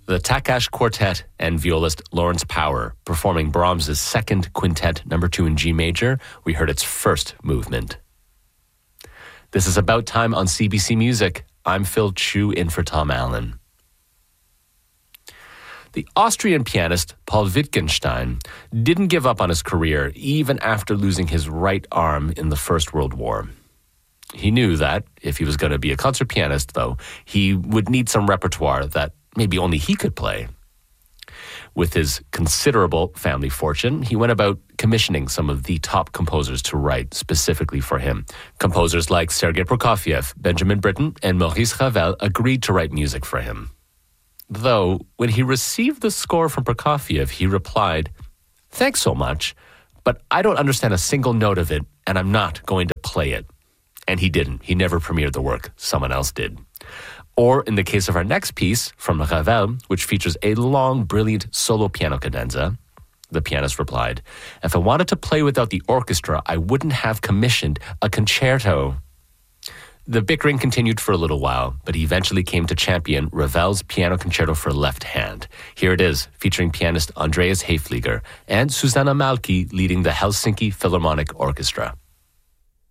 The Takash Quartet and violist Lawrence Power performing Brahms' Second Quintet, number 2 in G major. We heard its first movement. This is About Time on CBC Music. I'm Phil Chu in for Tom Allen. The Austrian pianist Paul Wittgenstein didn't give up on his career even after losing his right arm in the First World War. He knew that if he was going to be a concert pianist, though, he would need some repertoire that maybe only he could play. With his considerable family fortune, he went about commissioning some of the top composers to write specifically for him. Composers like Sergei Prokofiev, Benjamin Britten, and Maurice Ravel agreed to write music for him. Though, when he received the score from Prokofiev, he replied, "Thanks so much, but I don't understand a single note of it, and I'm not going to play it." And he didn't. He never premiered the work. Someone else did. Or in the case of our next piece from Ravel, which features a long, brilliant solo piano cadenza, the pianist replied, "If I wanted to play without the orchestra, I wouldn't have commissioned a concerto." The bickering continued for a little while, but he eventually came to champion Ravel's Piano Concerto for Left Hand. Here it is, featuring pianist Andreas Hayfliger and Susanna Malki leading the Helsinki Philharmonic Orchestra.